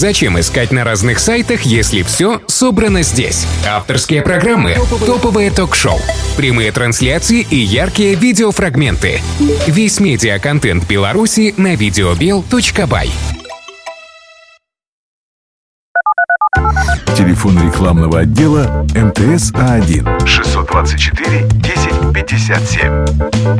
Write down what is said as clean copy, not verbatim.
Зачем искать на разных сайтах, если все собрано здесь? Авторские программы, топовые ток-шоу, прямые трансляции и яркие видеофрагменты. Весь медиаконтент Беларуси на videobel.by. Телефон рекламного отдела МТС А1 624 10 57.